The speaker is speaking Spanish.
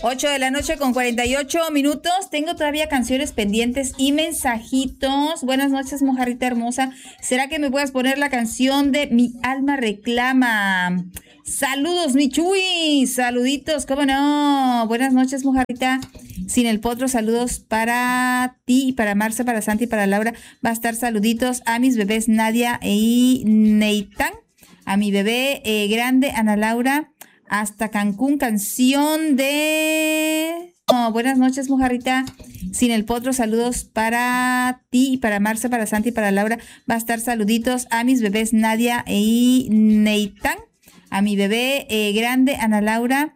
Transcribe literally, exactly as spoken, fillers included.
ocho de la noche con cuarenta y ocho minutos. Tengo todavía canciones pendientes y mensajitos. Buenas noches, mojarrita hermosa. ¿Será que me puedas poner la canción de Mi Alma Reclama? Saludos, mi Chuy. Saluditos, ¿cómo no? Buenas noches, mojarrita. Sin el potro, saludos para ti y para Marcia, para Santi y para Laura. Va a estar saluditos a mis bebés Nadia y Neitán. A mi bebé eh, grande, Ana Laura. Hasta Cancún, canción de... Oh, buenas noches, mojarrita. Sin el potro, saludos para ti y para Marcia, para Santi y para Laura. Va a estar saluditos a mis bebés Nadia y Neitán. A mi bebé eh, grande, Ana Laura.